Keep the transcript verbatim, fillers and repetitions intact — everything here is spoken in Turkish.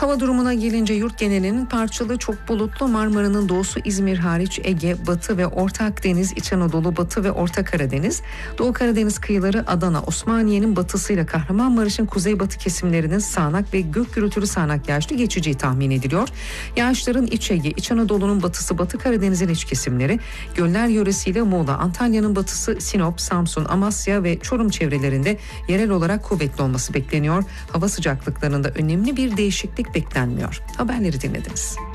Hava durumuna gelince yurt genelinin parçalı, çok bulutlu, Marmara'nın doğusu İzmir hariç Ege, Batı ve Orta Akdeniz, İç Anadolu, Batı ve Orta Karadeniz, Doğu Karadeniz kıyıları, Adana, Osmaniye'nin batısıyla Kahramanmaraş'ın kuzeybatı kesimlerinin sağanak ve gök gürültülü sağanak yağışlı geçeceği tahmin ediliyor. Yağışların İç Ege, İç Anadolu'nun batısı, Batı Karadeniz'in iç kesimleri, göller yöresiyle Muğla, Antalya'nın batısı, Sinop, Samsun, Amasya ve Çorum çevrelerinde yerel olarak kuvvetli olması bekleniyor. Hava sıcaklıklarında önemli bir değişiklik beklenmiyor. Haberleri dinlediniz.